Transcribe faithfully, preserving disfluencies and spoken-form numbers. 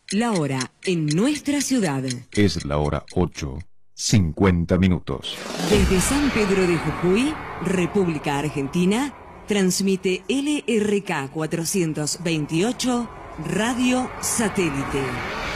La hora en nuestra ciudad. Es la hora ocho, cincuenta minutos. Desde San Pedro de Jujuy, República Argentina, transmite L R K cuatrocientos veintiocho Radio Satélite.